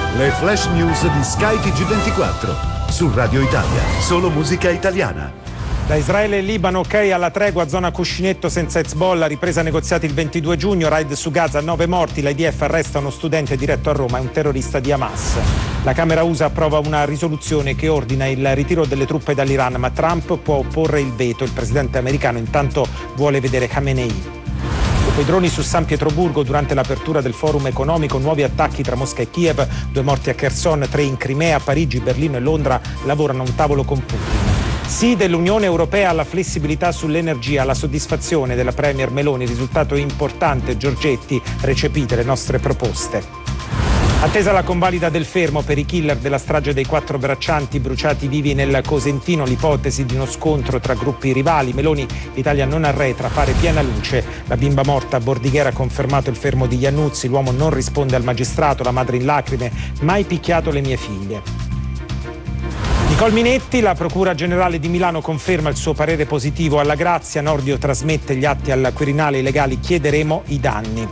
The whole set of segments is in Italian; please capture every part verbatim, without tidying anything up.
Le flash news di Sky T G ventiquattro. Su Radio Italia, solo musica italiana. Da Israele e Libano, ok alla tregua, zona cuscinetto senza Hezbollah, ripresa negoziati il ventidue giugno, raid su Gaza, nove morti, l'I D F arresta uno studente diretto a Roma e un terrorista di Hamas. La Camera U S A approva una risoluzione che ordina il ritiro delle truppe dall'Iran, ma Trump può opporre il veto, il presidente americano intanto vuole vedere Khamenei. Dopo i droni su San Pietroburgo durante l'apertura del forum economico, nuovi attacchi tra Mosca e Kiev, due morti a Kherson, tre in Crimea, Parigi, Berlino e Londra lavorano a un tavolo con Putin. Sì dell'Unione Europea alla flessibilità sull'energia, alla soddisfazione della Premier Meloni, risultato importante. Giorgetti, recepite le nostre proposte. Attesa la convalida del fermo per i killer della strage dei quattro braccianti bruciati vivi nel Cosentino, l'ipotesi di uno scontro tra gruppi rivali. Meloni, l'Italia non arretra, fare piena luce. La bimba morta a Bordighera ha confermato il fermo di Iannuzzi, l'uomo non risponde al magistrato, la madre in lacrime, mai picchiato le mie figlie. Nicole Minetti, la Procura Generale di Milano conferma il suo parere positivo alla Grazia, Nordio trasmette gli atti al Quirinale, i legali chiederemo i danni.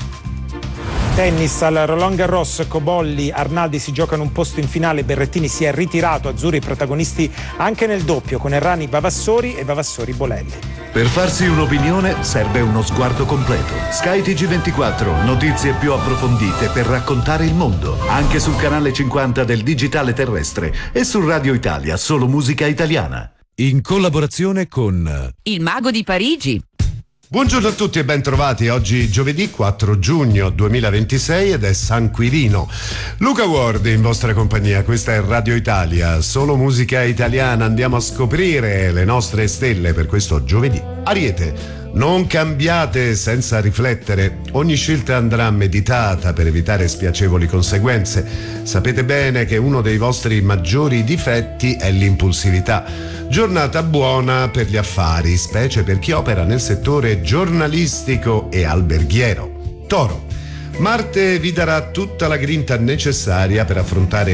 Tennis, al Roland Garros, Cobolli, Arnaldi si giocano un posto in finale, Berrettini si è ritirato, azzurri protagonisti anche nel doppio con Errani Vavassori e Vavassori Bolelli. Per farsi un'opinione serve uno sguardo completo. Sky T G ventiquattro, notizie più approfondite per raccontare il mondo, anche sul canale cinquanta del digitale terrestre e su Radio Italia, solo musica italiana. In collaborazione con Il Mago di Parigi. Buongiorno a tutti e ben trovati. Oggi giovedì quattro giugno duemilaventisei ed è San Quirino. Luca Ward in vostra compagnia, questa è Radio Italia, solo musica italiana. Andiamo a scoprire le nostre stelle per questo giovedì. Ariete, non cambiate senza riflettere, ogni scelta andrà meditata per evitare spiacevoli conseguenze. Sapete bene che uno dei vostri maggiori difetti è l'impulsività. Giornata buona per gli affari, specie per chi opera nel settore giornalistico e alberghiero. Toro, Marte vi darà tutta la grinta necessaria per affrontare